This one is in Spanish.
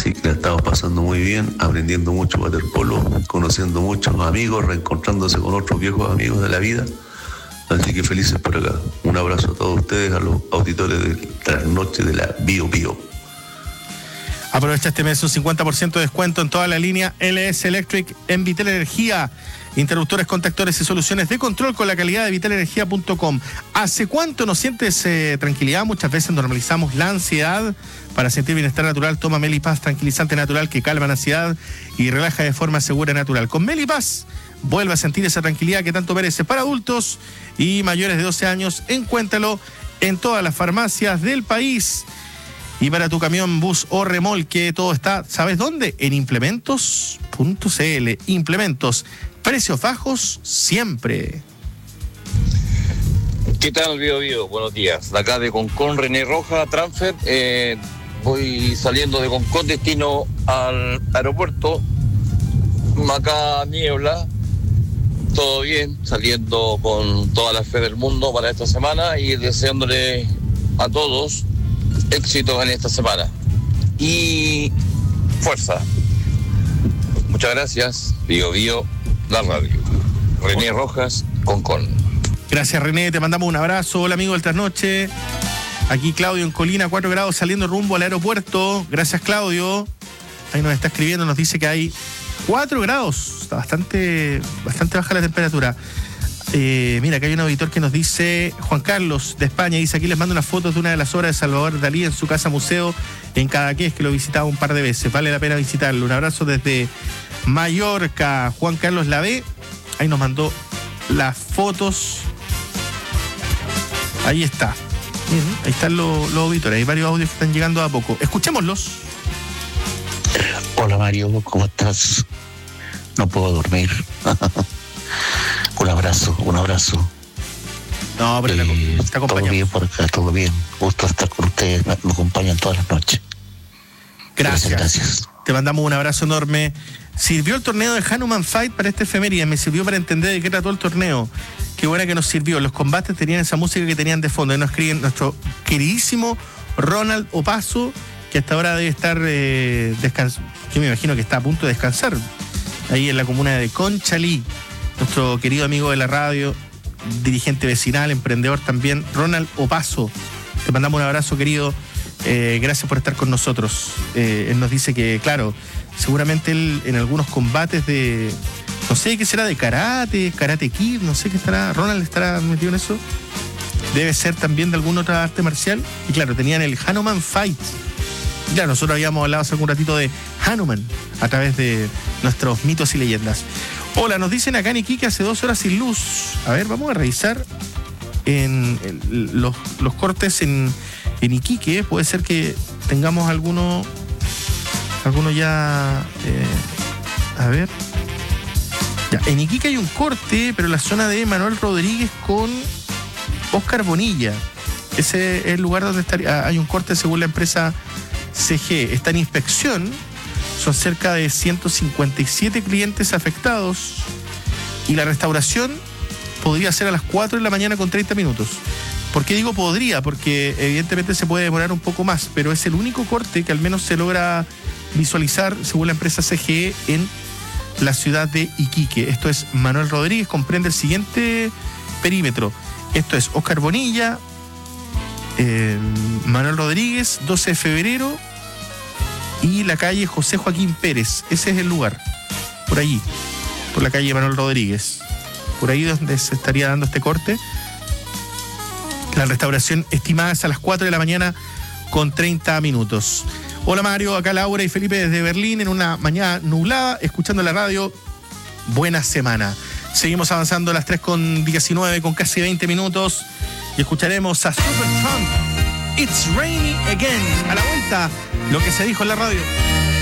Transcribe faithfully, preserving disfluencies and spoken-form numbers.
Así que la estamos pasando muy bien, aprendiendo mucho waterpolo, conociendo muchos amigos, reencontrándose con otros viejos amigos de la vida. Así que felices por acá. Un abrazo a todos ustedes, a los auditores de Trasnoche de la Bio Bio. Aprovecha este mes un cincuenta por ciento de descuento en toda la línea L S Electric en Vitel Energía. Interruptores, contactores y soluciones de control con la calidad de vitel energía punto com. ¿Hace cuánto no sientes eh, tranquilidad? Muchas veces normalizamos la ansiedad. Para sentir bienestar natural, toma Melipaz, tranquilizante natural que calma la ansiedad y relaja de forma segura y natural. Con Melipaz, vuelve a sentir esa tranquilidad que tanto merece. Para adultos y mayores de doce años, encuéntralo en todas las farmacias del país. Y para tu camión, bus o remolque, todo está, ¿sabes dónde? En implementos punto c l. Implementos, precios bajos siempre. ¿Qué tal, Bio Bio? Buenos días. De acá de Concón, René Roja, Transfer. Eh, voy saliendo de Concón, destino al aeropuerto. Acá niebla. Todo bien, saliendo con toda la fe del mundo para esta semana y deseándole a todos éxitos en esta semana y fuerza. Muchas gracias. Bio Bio, la radio. René Rojas, Concón. Gracias, René, te mandamos un abrazo. Hola, amigo del Trasnoche. Aquí Claudio en Colina, cuatro grados, saliendo rumbo al aeropuerto. Gracias, Claudio. Ahí nos está escribiendo, nos dice que hay cuatro grados. Está bastante, bastante baja la temperatura. Eh, mira, acá hay un auditor que nos dice, Juan Carlos de España, dice: aquí les mando unas fotos de una de las obras de Salvador Dalí en su casa museo en Cadaqués, que lo he visitado un par de veces. Vale la pena visitarlo. Un abrazo desde Mallorca. Juan Carlos Lavé, ahí nos mandó las fotos. Ahí está. Uh-huh. Ahí están los, los auditores. Hay varios audios que están llegando a poco. Escuchémoslos. Hola, Mario, ¿cómo estás? No puedo dormir. Un abrazo, un abrazo. No, pero eh, te todo bien por acá, todo bien. Gusto estar con ustedes, me, me acompañan todas las noches. Gracias. Gracias, gracias. Te mandamos un abrazo enorme. Sirvió el torneo de Hanuman Fight para esta efeméride, me sirvió para entender de qué trató el torneo. Qué buena que nos sirvió. Los combates tenían esa música que tenían de fondo. Y nos escriben nuestro queridísimo Ronald Opaso, que hasta ahora debe estar eh, descansando. Yo me imagino que está a punto de descansar ahí en la comuna de Conchalí. Nuestro querido amigo de la radio, dirigente vecinal, emprendedor también, Ronald Opaso. Te mandamos un abrazo, querido. Eh, gracias por estar con nosotros. Eh, él nos dice que, claro, seguramente él en algunos combates de, no sé qué será, de karate, karate kid, no sé qué estará, Ronald estará metido en eso. Debe ser también de alguna otra arte marcial. Y claro, tenían el Hanuman Fight. Y claro, nosotros habíamos hablado hace un ratito de Hanuman a través de nuestros mitos y leyendas. Hola, nos dicen acá en Iquique hace dos horas sin luz. A ver, vamos a revisar en, en los, los cortes en, en Iquique. Puede ser que tengamos alguno, alguno ya... Eh, a ver. Ya, en Iquique hay un corte, pero en la zona de Manuel Rodríguez con Oscar Bonilla. Ese es el lugar donde estaría. Hay un corte según la empresa C G. Está en inspección. Son cerca de ciento cincuenta y siete clientes afectados y la restauración podría ser a las cuatro de la mañana con treinta minutos. ¿Por qué digo podría? Porque evidentemente se puede demorar un poco más, pero es el único corte que al menos se logra visualizar según la empresa C G E en la ciudad de Iquique. Esto es Manuel Rodríguez, comprende el siguiente perímetro. Esto es Oscar Bonilla, eh, Manuel Rodríguez, doce de febrero, y la calle José Joaquín Pérez. Ese es el lugar, por allí, por la calle Manuel Rodríguez, por ahí donde se estaría dando este corte. La restauración estimada es a las cuatro de la mañana con treinta minutos. Hola, Mario, acá Laura y Felipe desde Berlín en una mañana nublada, escuchando la radio. Buena semana. Seguimos avanzando a las tres con diecinueve, con casi veinte minutos, y escucharemos a Supertramp, It's Raining Again. A la vuelta, lo que se dijo en la radio.